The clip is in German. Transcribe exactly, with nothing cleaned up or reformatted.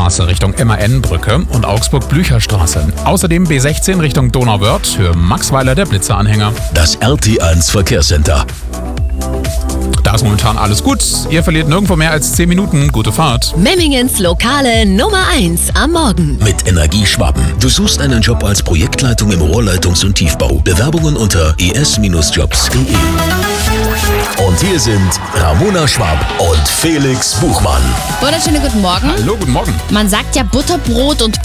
Straße Richtung M A N-Brücke und Augsburg-Blücherstraße. Außerdem B sechzehn Richtung Donauwörth, Höhe Maxweiler der Blitzeranhänger. Das R T eins Verkehrscenter. Da ist momentan alles gut. Ihr verliert nirgendwo mehr als zehn Minuten. Gute Fahrt. Memmingens lokale Nummer eins am Morgen. Mit Energieschwaben. Du suchst einen Job als Projektleitung im Rohrleitungs- und Tiefbau. Bewerbungen unter e s jobs punkt de. Und hier sind Ramona Schwab und Felix Buchmann. Wunderschönen guten Morgen. Hallo, guten Morgen. Man sagt ja Butterbrot und